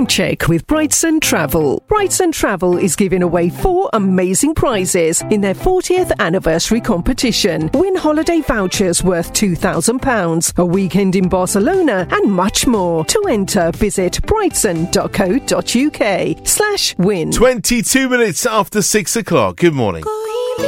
Time check with Brightson Travel. Brightson Travel is giving away 4 amazing prizes in their 40th anniversary competition. Win holiday vouchers worth £2,000, a weekend in Barcelona, and much more. To enter, visit brightson.co.uk/win. 22 minutes after 6 o'clock. Good morning.